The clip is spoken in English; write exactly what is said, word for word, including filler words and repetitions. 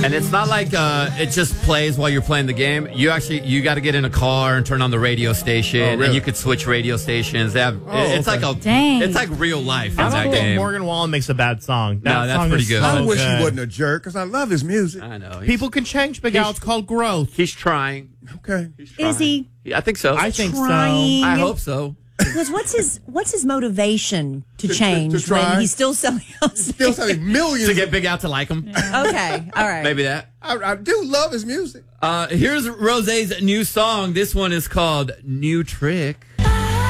And it's not like uh, it just plays while you're playing the game. You actually you got to get in a car and turn on the radio station, Oh, really? and you could switch radio stations. They have, Oh, it's okay. like a Dang. it's like real life in I that don't think game. Morgan Wallen makes a bad song. That No, that's song pretty is good. so I wish good. he wasn't a jerk because I love his music. I know. He's, People can change, Big Al. It's called growth. he's trying. Okay. He's trying. Is he Yeah, I think so. I think trying? I hope so. Because what's his what's his motivation to To- change to try? when he's still selling out? Still selling millions. To get Big Al to like him. Okay, all right. Maybe that. I, I do love his music. Uh, here's Rosé's new song. This one is called New Trick.